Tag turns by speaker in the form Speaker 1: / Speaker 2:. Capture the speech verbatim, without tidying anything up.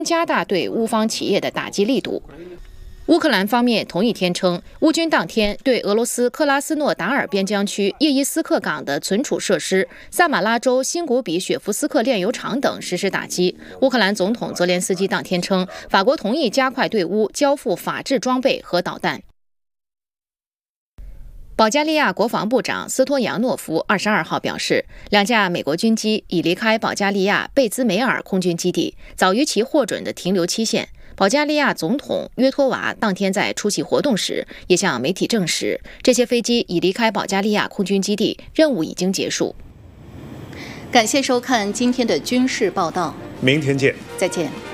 Speaker 1: 加大对乌方企业的打击力度。乌克兰方面同一天称，乌军当天对俄罗斯克拉斯诺达尔边疆区叶伊斯克港的存储设施、萨马拉州辛古比雪夫斯克炼油厂等实施打击。乌克兰总统泽连斯基当天称，法国同意加快对乌交付法制装备和导弹。保加利亚国防部长斯托扬诺夫二十二号表示，两架美国军机已离开保加利亚贝兹梅尔空军基地，早于其获准的停留期限。保加利亚总统约托娃当天在出席活动时，也向媒体证实，这些飞机已离开保加利亚空军基地，任务已经结束。
Speaker 2: 感谢收看今天的军事报道，
Speaker 3: 明天见，
Speaker 2: 再见。